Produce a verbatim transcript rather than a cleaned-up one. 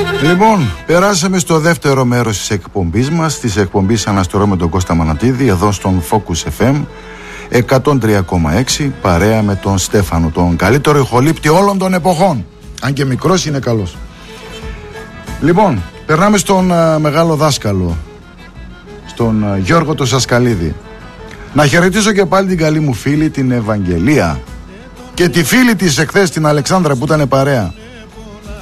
Λοιπόν, περάσαμε στο δεύτερο μέρος της εκπομπής μας, της εκπομπής Αναστορώ με τον Κώστα Μανατίδη, εδώ στον Focus εφ εμ εκατόν τρία κόμμα έξι, παρέα με τον Στέφανο, τον καλύτερο ηχολήπτη όλων των εποχών. Αν και μικρός είναι καλός. Λοιπόν, περνάμε στον α, μεγάλο δάσκαλο, στον α, Γιώργο το Σασκαλίδη. Να χαιρετήσω και πάλι την καλή μου φίλη, την Ευαγγελία, και τη φίλη της εχθές, την Αλεξάνδρα, που ήταν παρέα.